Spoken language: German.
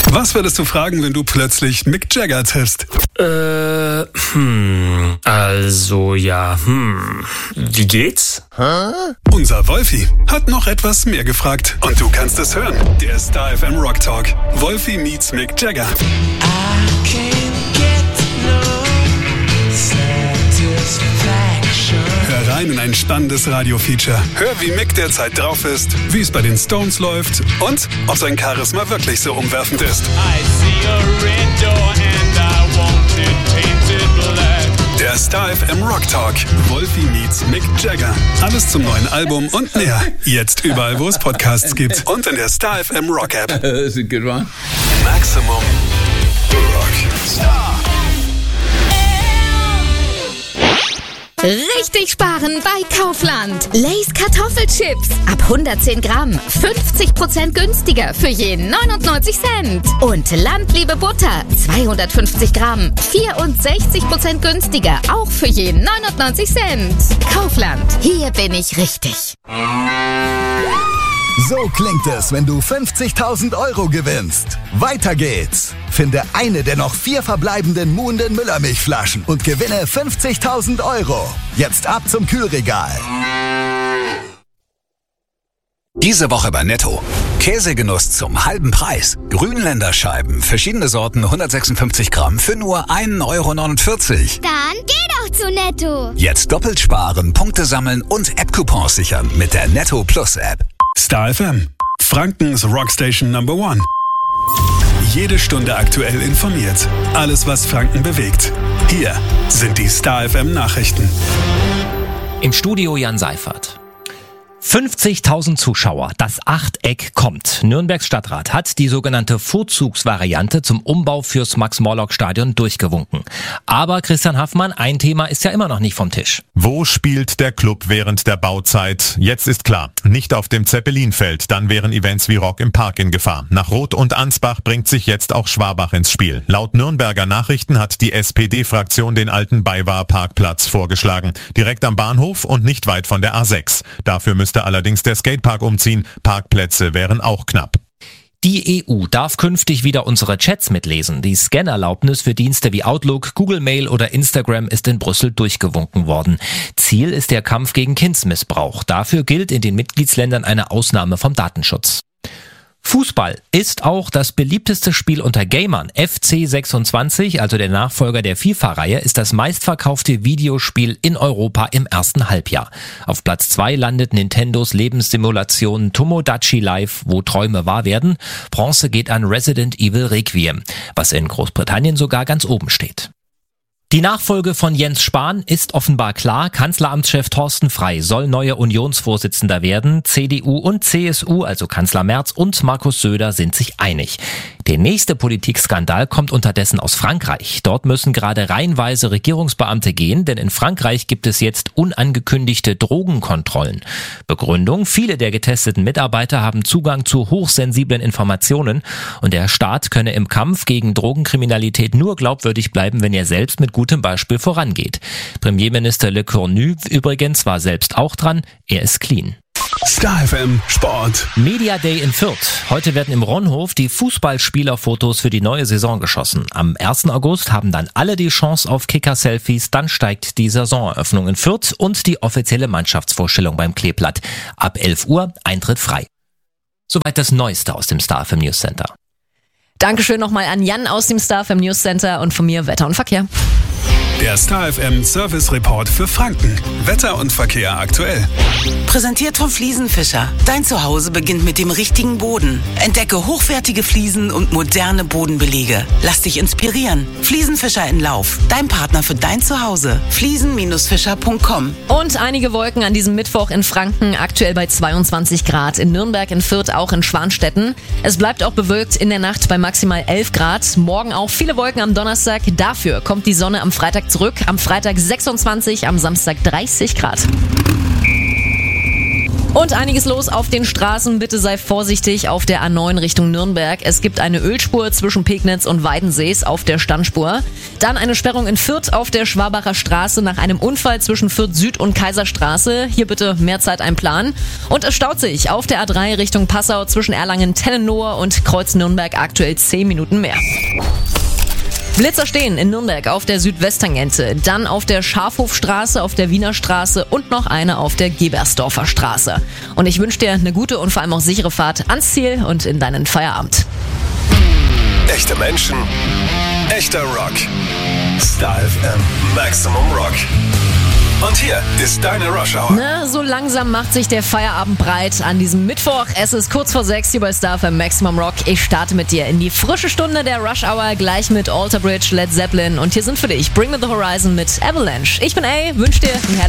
Was würdest du fragen, wenn du plötzlich Mick Jagger triffst? Wie geht's? Unser Wolfi hat noch etwas mehr gefragt. Und du kannst es hören. Der Star FM Rock Talk. Wolfi meets Mick Jagger. Hör rein in ein spannendes Radio-Feature. Hör, wie Mick derzeit drauf ist, wie es bei den Stones läuft und ob sein Charisma wirklich so umwerfend ist. Der Star FM Rock Talk. Wolfi meets Mick Jagger. Alles zum neuen Album und mehr. Jetzt überall, wo es Podcasts gibt. Und in der Star FM Rock App. That's a good one. Maximum Rock. Star. Richtig sparen bei Kaufland. Lay's Kartoffelchips. Ab 110 Gramm. 50% günstiger für je 99 Cent. Und Landliebe Butter. 250 Gramm. 64% günstiger. Auch für je 99 Cent. Kaufland. Hier bin ich richtig. So klingt es, wenn du 50.000 Euro gewinnst. Weiter geht's. Finde eine der noch 4 verbleibenden Muhnden Müllermilchflaschen und gewinne 50.000 Euro. Jetzt ab zum Kühlregal. Diese Woche bei Netto. Käsegenuss zum halben Preis. Grünländerscheiben, verschiedene Sorten, 156 Gramm für nur 1,49 Euro. Dann geh doch zu Netto. Jetzt doppelt sparen, Punkte sammeln und App-Coupons sichern mit der Netto Plus App. Star FM. Frankens Rockstation Number 1. Jede Stunde aktuell informiert. Alles, was Franken bewegt. Hier sind die Star FM Nachrichten. Im Studio Jan Seifert. 50.000 Zuschauer, das Achteck kommt. Nürnbergs Stadtrat hat die sogenannte Vorzugsvariante zum Umbau fürs Max-Morlock-Stadion durchgewunken. Aber Christian Haffmann, ein Thema ist ja immer noch nicht vom Tisch. Wo spielt der Club während der Bauzeit? Jetzt ist klar, nicht auf dem Zeppelinfeld, dann wären Events wie Rock im Park in Gefahr. Nach Roth und Ansbach bringt sich jetzt auch Schwabach ins Spiel. Laut Nürnberger Nachrichten hat die SPD-Fraktion den alten BayWa-Parkplatz vorgeschlagen. Direkt am Bahnhof und nicht weit von der A6. Dafür müsste allerdings der Skatepark umziehen. Parkplätze wären auch knapp. Die EU darf künftig wieder unsere Chats mitlesen. Die Scannerlaubnis für Dienste wie Outlook, Google Mail oder Instagram ist in Brüssel durchgewunken worden. Ziel ist der Kampf gegen Kindsmissbrauch. Dafür gilt in den Mitgliedsländern eine Ausnahme vom Datenschutz. Fußball ist auch das beliebteste Spiel unter Gamern. FC 26, also der Nachfolger der FIFA-Reihe, ist das meistverkaufte Videospiel in Europa im ersten Halbjahr. Auf Platz 2 landet Nintendos Lebenssimulation Tomodachi Life, wo Träume wahr werden. Bronze geht an Resident Evil Requiem, was in Großbritannien sogar ganz oben steht. Die Nachfolge von Jens Spahn ist offenbar klar. Kanzleramtschef Thorsten Frey soll neuer Unionsvorsitzender werden. CDU und CSU, also Kanzler Merz und Markus Söder, sind sich einig. Der nächste Politikskandal kommt unterdessen aus Frankreich. Dort müssen gerade reihenweise Regierungsbeamte gehen, denn in Frankreich gibt es jetzt unangekündigte Drogenkontrollen. Begründung: Viele der getesteten Mitarbeiter haben Zugang zu hochsensiblen Informationen und der Staat könne im Kampf gegen Drogenkriminalität nur glaubwürdig bleiben, wenn er selbst mit gutem Beispiel vorangeht. Premierminister Le Cornu übrigens war selbst auch dran, er ist clean. Star FM Sport. Media Day in Fürth. Heute werden im Ronhof die Fußballspielerfotos für die neue Saison geschossen. Am 1. August haben dann alle die Chance auf Kicker-Selfies. Dann steigt die Saisoneröffnung in Fürth und die offizielle Mannschaftsvorstellung beim Kleeblatt. Ab 11 Uhr Eintritt frei. Soweit das Neueste aus dem Star FM News Center. Dankeschön nochmal an Jan aus dem Star FM News Center und von mir Wetter und Verkehr. Der Star FM Service Report für Franken. Wetter und Verkehr aktuell. Präsentiert von Fliesenfischer. Dein Zuhause beginnt mit dem richtigen Boden. Entdecke hochwertige Fliesen und moderne Bodenbelege. Lass dich inspirieren. Fliesenfischer in Lauf. Dein Partner für dein Zuhause. Fliesen-fischer.com. Und einige Wolken an diesem Mittwoch in Franken, aktuell bei 22 Grad. In Nürnberg, in Fürth, auch in Schwanstetten. Es bleibt auch bewölkt in der Nacht bei maximal 11 Grad. Morgen auch viele Wolken am Donnerstag. Dafür kommt die Sonne am Freitag zurück. Am Freitag 26, am Samstag 30 Grad. Und einiges los auf den Straßen. Bitte sei vorsichtig auf der A9 Richtung Nürnberg. Es gibt eine Ölspur zwischen Pegnitz und Weidensees auf der Standspur. Dann eine Sperrung in Fürth auf der Schwabacher Straße nach einem Unfall zwischen Fürth Süd und Kaiserstraße. Hier bitte mehr Zeit einplanen. Und es staut sich auf der A3 Richtung Passau zwischen Erlangen-Tennenohr und Kreuz Nürnberg aktuell 10 Minuten mehr. Blitzer stehen in Nürnberg auf der Südwesttangente, dann auf der Schafhofstraße, auf der Wiener Straße und noch eine auf der Gebersdorfer Straße. Und ich wünsche dir eine gute und vor allem auch sichere Fahrt ans Ziel und in deinen Feierabend. Echte Menschen, echter Rock. Star FM Maximum Rock. Und hier ist deine Rush Hour. Na, so langsam macht sich der Feierabend breit an diesem Mittwoch. Es ist kurz vor 6 hier bei Star FM Maximum Rock. Ich starte mit dir in die frische Stunde der Rush Hour, gleich mit Alter Bridge, Led Zeppelin. Und hier sind für dich Bring Me The Horizon mit Avalanche. Ich bin A, wünsche dir einen herrlichen